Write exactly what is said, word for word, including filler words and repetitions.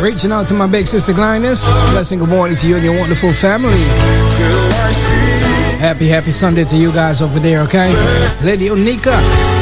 Reaching out to my big sister Glynis. Blessing good morning to you and your wonderful family. Happy, happy Sunday to you guys over there, okay? Lady Onika.